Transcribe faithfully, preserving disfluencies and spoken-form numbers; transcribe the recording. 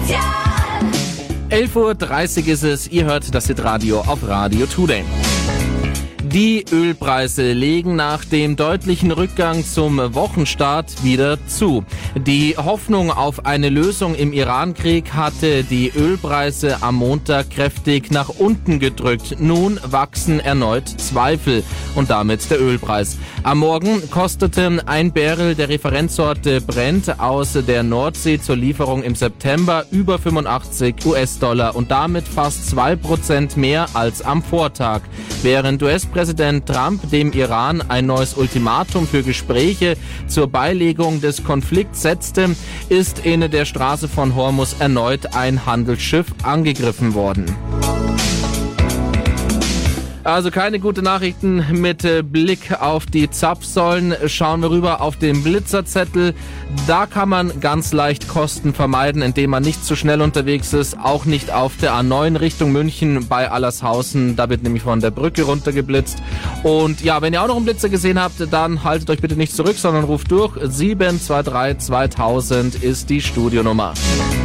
elf Uhr dreißig ist es, ihr hört das Hitradio auf Radio Today. Die Ölpreise legen nach dem deutlichen Rückgang zum Wochenstart wieder zu. Die Hoffnung auf eine Lösung im Iran-Krieg hatte die Ölpreise am Montag kräftig nach unten gedrückt. Nun wachsen erneut Zweifel und damit der Ölpreis. Am Morgen kostete ein Barrel der Referenzsorte Brent aus der Nordsee zur Lieferung im September über fünfundachtzig US-Dollar und damit fast zwei Prozent mehr als am Vortag. Während U S-Präsident Trump dem Iran ein neues Ultimatum für Gespräche zur Beilegung des Konflikts setzte, ist in der Straße von Hormuz erneut ein Handelsschiff angegriffen worden. Also keine gute Nachrichten mit Blick auf die Zapfsäulen. Schauen wir rüber auf den Blitzerzettel. Da kann man ganz leicht Kosten vermeiden, indem man nicht zu schnell unterwegs ist. Auch nicht auf der A neun Richtung München bei Allershausen. Da wird nämlich von der Brücke runtergeblitzt. Und ja, wenn ihr auch noch einen Blitzer gesehen habt, dann haltet euch bitte nicht zurück, sondern ruft durch. sieben zwei drei zweitausend ist die Studionummer.